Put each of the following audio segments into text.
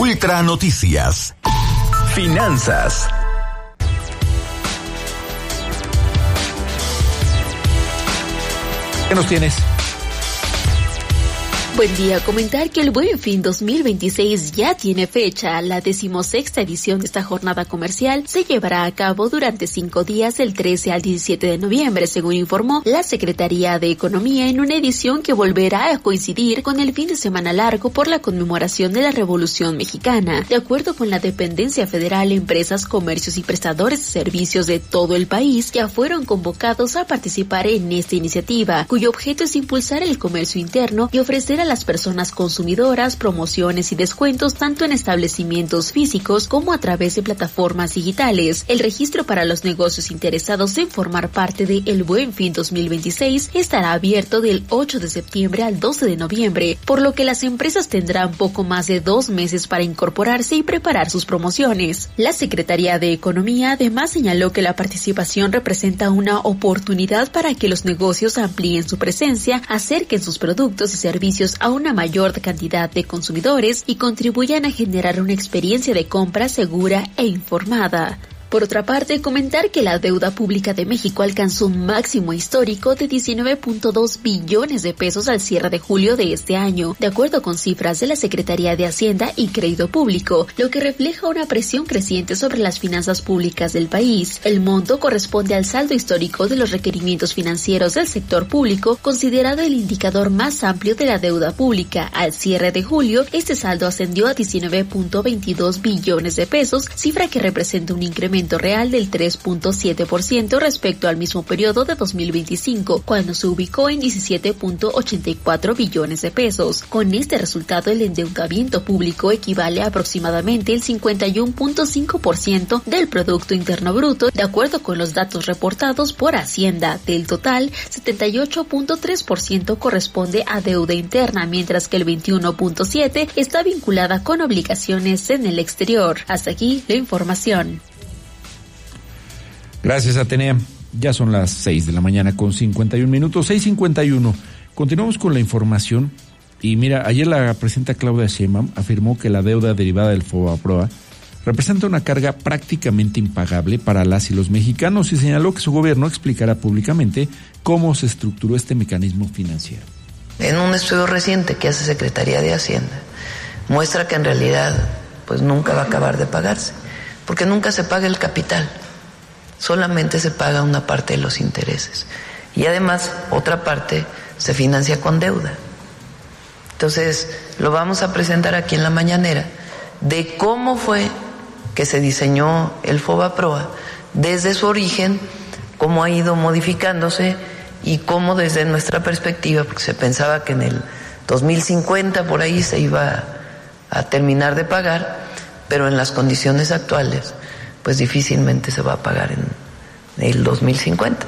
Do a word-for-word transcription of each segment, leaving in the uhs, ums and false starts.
Ultra Noticias. Finanzas. ¿Qué nos tienes? Buen día. Comentar que el Buen Fin dos mil veintiséis ya tiene fecha. La decimosexta edición de esta jornada comercial se llevará a cabo durante cinco días, del trece al diecisiete de noviembre, según informó la Secretaría de Economía, en una edición que volverá a coincidir con el fin de semana largo por la conmemoración de la Revolución Mexicana. De acuerdo con la dependencia federal, empresas, comercios y prestadores de servicios de todo el país ya fueron convocados a participar en esta iniciativa, cuyo objeto es impulsar el comercio interno y ofrecer a las personas consumidoras promociones y descuentos tanto en establecimientos físicos como a través de plataformas digitales. El registro para los negocios interesados en formar parte de El Buen Fin dos mil veintiséis estará abierto del ocho de septiembre al doce de noviembre, por lo que las empresas tendrán poco más de dos meses para incorporarse y preparar sus promociones. La Secretaría de Economía además señaló que la participación representa una oportunidad para que los negocios amplíen su presencia, acerquen sus productos y servicios a una mayor cantidad de consumidores y contribuyan a generar una experiencia de compra segura e informada. Por otra parte, comentar que la deuda pública de México alcanzó un máximo histórico de diecinueve punto dos billones de pesos al cierre de julio de este año, de acuerdo con cifras de la Secretaría de Hacienda y Crédito Público, lo que refleja una presión creciente sobre las finanzas públicas del país. El monto corresponde al saldo histórico de los requerimientos financieros del sector público, considerado el indicador más amplio de la deuda pública. Al cierre de julio, este saldo ascendió a diecinueve punto veintidós billones de pesos, cifra que representa un incremento real del tres punto siete por ciento respecto al mismo periodo de dos mil veinticinco, cuando se ubicó en diecisiete punto ochenta y cuatro billones de pesos. Con este resultado, el endeudamiento público equivale a aproximadamente el cincuenta y uno punto cinco por ciento del Producto Interno Bruto, de acuerdo con los datos reportados por Hacienda. Del total, setenta y ocho punto tres por ciento corresponde a deuda interna, mientras que el veintiuno punto siete por ciento está vinculada con obligaciones en el exterior. Hasta aquí la información. Gracias, Atenea. Ya son las seis de la mañana con cincuenta y un minutos, seis cincuenta y uno. Continuamos con la información. Y mira, ayer la presidenta Claudia Sheinbaum afirmó que la deuda derivada del FOBAPROA representa una carga prácticamente impagable para las y los mexicanos y señaló que su gobierno explicará públicamente cómo se estructuró este mecanismo financiero. En un estudio reciente que hace Secretaría de Hacienda, muestra que en realidad pues nunca va a acabar de pagarse, porque nunca se paga el capital. Solamente se paga una parte de los intereses y además otra parte se financia con deuda. Entonces lo vamos a presentar aquí en la mañanera de cómo fue que se diseñó el FOBAPROA desde su origen, cómo ha ido modificándose y cómo desde nuestra perspectiva, porque se pensaba que en el dos mil cincuenta por ahí se iba a terminar de pagar, pero en las condiciones actuales pues difícilmente se va a pagar en el dos mil cincuenta.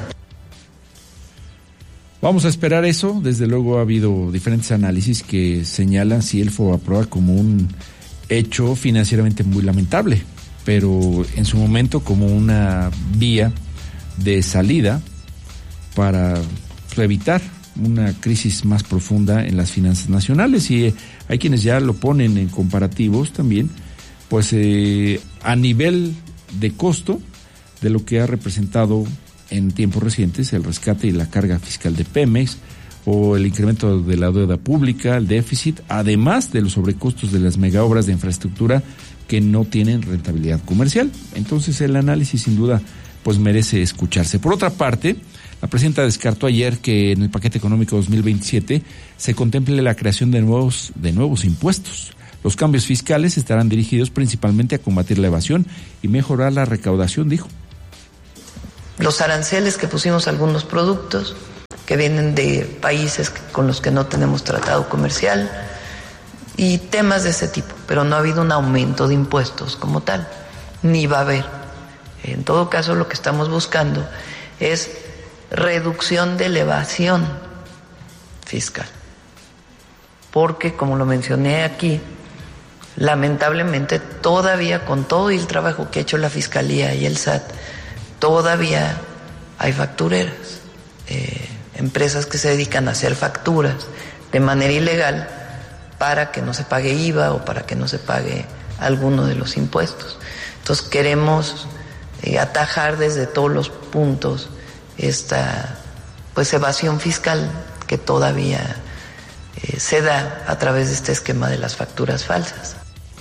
Vamos a esperar eso. Desde luego ha habido diferentes análisis que señalan sí el FOBAPROA como un hecho financieramente muy lamentable, pero en su momento como una vía de salida para evitar una crisis más profunda en las finanzas nacionales. Y hay quienes ya lo ponen en comparativos también, pues eh, a nivel de costo de lo que ha representado en tiempos recientes el rescate y la carga fiscal de Pemex o el incremento de la deuda pública, el déficit, además de los sobrecostos de las megaobras de infraestructura que no tienen rentabilidad comercial. Entonces el análisis sin duda pues merece escucharse. Por otra parte, la presidenta descartó ayer que en el paquete económico dos mil veintisiete se contemple la creación de nuevos, de nuevos impuestos. Los cambios fiscales estarán dirigidos principalmente a combatir la evasión y mejorar la recaudación, dijo. Los aranceles que pusimos a algunos productos que vienen de países con los que no tenemos tratado comercial y temas de ese tipo, pero no ha habido un aumento de impuestos como tal, ni va a haber. En todo caso, lo que estamos buscando es reducción de la evasión fiscal, porque como lo mencioné aquí, lamentablemente todavía con todo el trabajo que ha hecho la Fiscalía y el S A T, todavía hay factureras, eh, empresas que se dedican a hacer facturas de manera ilegal para que no se pague I V A o para que no se pague alguno de los impuestos. Entonces queremos eh, atajar desde todos los puntos esta pues evasión fiscal que todavía eh, se da a través de este esquema de las facturas falsas.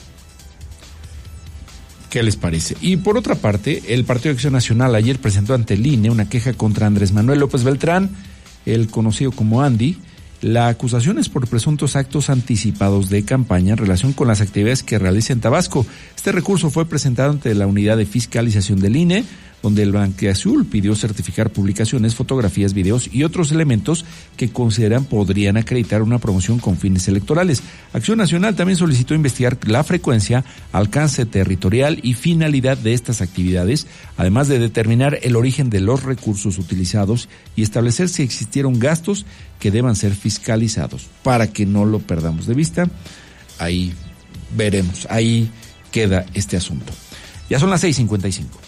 ¿Qué les parece? Y por otra parte, el Partido de Acción Nacional ayer presentó ante el I N E una queja contra Andrés Manuel López Beltrán, el conocido como Andy. La acusación es por presuntos actos anticipados de campaña en relación con las actividades que realiza en Tabasco. Este recurso fue presentado ante la unidad de fiscalización del I N E, donde el Blanquiazul pidió certificar publicaciones, fotografías, videos y otros elementos que consideran podrían acreditar una promoción con fines electorales. Acción Nacional también solicitó investigar la frecuencia, alcance territorial y finalidad de estas actividades, además de determinar el origen de los recursos utilizados y establecer si existieron gastos que deban ser fiscalizados. Para que no lo perdamos de vista, ahí veremos, ahí queda este asunto. Ya son las seis cincuenta y cinco.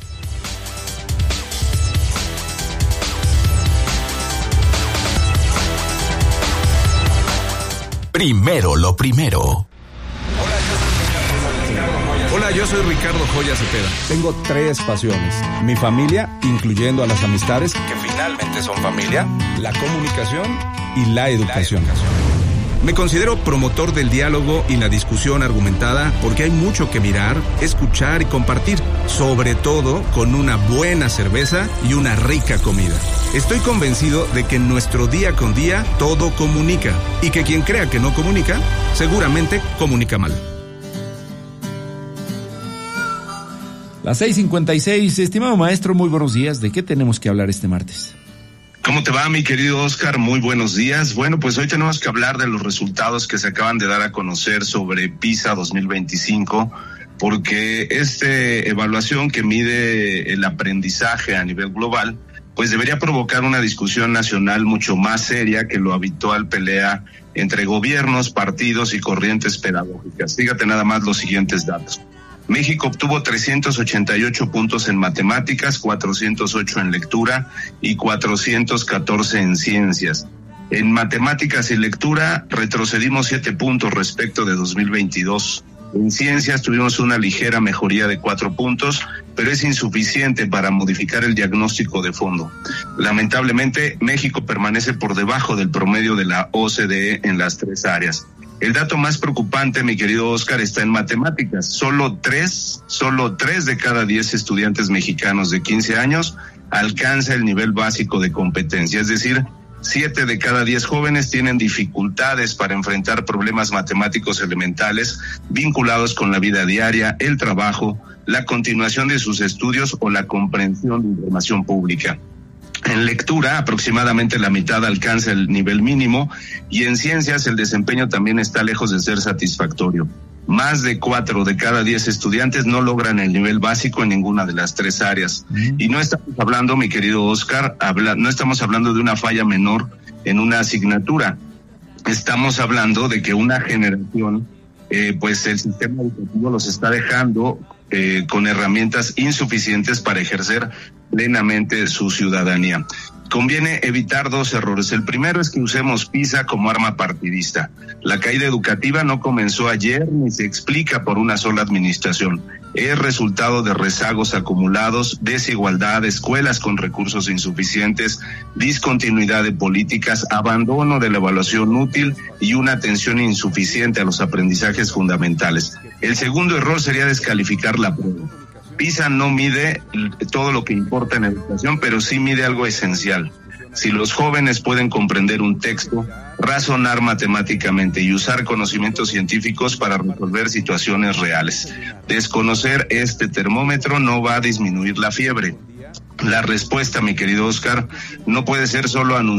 Primero lo primero. Hola, yo soy Ricardo Joya Cepeda. Tengo tres pasiones. Mi familia, incluyendo a las amistades, que finalmente son familia, la comunicación y la educación. La educación. Me considero promotor del diálogo y la discusión argumentada porque hay mucho que mirar, escuchar y compartir, sobre todo con una buena cerveza y una rica comida. Estoy convencido de que en nuestro día con día todo comunica y que quien crea que no comunica, seguramente comunica mal. Las seis cincuenta y seis, estimado maestro, muy buenos días. ¿De qué tenemos que hablar este martes? ¿Cómo te va, mi querido Oscar? Muy buenos días. Bueno, pues hoy tenemos que hablar de los resultados que se acaban de dar a conocer sobre PISA dos mil veinticinco, porque esta evaluación que mide el aprendizaje a nivel global, pues debería provocar una discusión nacional mucho más seria que lo habitual pelea entre gobiernos, partidos y corrientes pedagógicas. Fíjate nada más los siguientes datos. México obtuvo trescientos ochenta y ocho puntos en matemáticas, cuatrocientos ocho en lectura y cuatrocientos catorce en ciencias. En matemáticas y lectura retrocedimos siete puntos respecto de dos mil veintidós. En ciencias tuvimos una ligera mejoría de cuatro puntos, pero es insuficiente para modificar el diagnóstico de fondo. Lamentablemente, México permanece por debajo del promedio de la O C D E en las tres áreas. El dato más preocupante, mi querido Oscar, está en matemáticas. Solo tres, solo tres de cada diez estudiantes mexicanos de quince años alcanza el nivel básico de competencia. Es decir, siete de cada diez jóvenes tienen dificultades para enfrentar problemas matemáticos elementales vinculados con la vida diaria, el trabajo, la continuación de sus estudios o la comprensión de información pública. En lectura, aproximadamente la mitad alcanza el nivel mínimo y en ciencias el desempeño también está lejos de ser satisfactorio. Más de cuatro de cada diez estudiantes no logran el nivel básico en ninguna de las tres áreas. Mm. Y no estamos hablando, mi querido Oscar, habla, no estamos hablando de una falla menor en una asignatura. Estamos hablando de que una generación, eh, pues el sistema educativo los está dejando eh, con herramientas insuficientes para ejercer plenamente su ciudadanía. Conviene evitar dos errores. El primero es que usemos PISA como arma partidista. La caída educativa no comenzó ayer ni se explica por una sola administración. Es resultado de rezagos acumulados, desigualdad, escuelas con recursos insuficientes, discontinuidad de políticas, abandono de la evaluación útil y una atención insuficiente a los aprendizajes fundamentales. El segundo error sería descalificar la prueba. PISA no mide todo lo que importa en educación, pero sí mide algo esencial. Si los jóvenes pueden comprender un texto, razonar matemáticamente y usar conocimientos científicos para resolver situaciones reales. Desconocer este termómetro no va a disminuir la fiebre. La respuesta, mi querido Oscar, no puede ser solo anunciar